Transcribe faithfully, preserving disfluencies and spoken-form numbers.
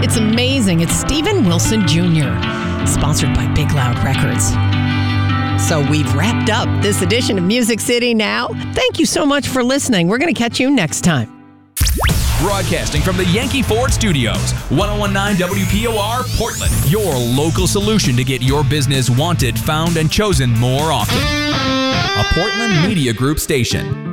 It's amazing. It's Steven Wilson Junior, sponsored by Big Loud Records. So we've wrapped up this edition of Music City now. Thank you so much for listening. We're going to catch you next time. Broadcasting from the Yankee Ford Studios, ten nineteen W P O R, Portland. Your local solution to get your business wanted, found, and chosen more often. A Portland Media Group station.